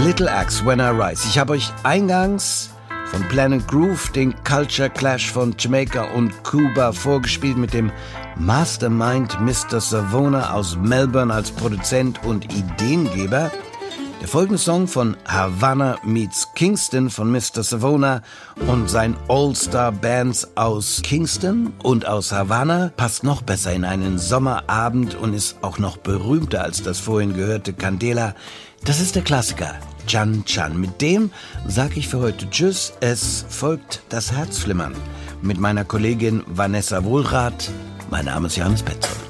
Little Axe, When I Rise. Ich habe euch eingangs von Planet Groove den Culture Clash von Jamaika und Kuba vorgespielt mit dem Mastermind Mr. Savona aus Melbourne als Produzent und Ideengeber. Der folgende Song von Havana meets Kingston von Mr. Savona und sein All-Star-Bands aus Kingston und aus Havana passt noch besser in einen Sommerabend und ist auch noch berühmter als das vorhin gehörte Candela. Das ist der Klassiker Chan Chan. Mit dem sage ich für heute Tschüss. Es folgt das Herzflimmern mit meiner Kollegin Vanessa Wohlrath. Mein Name ist Johannes Petzold.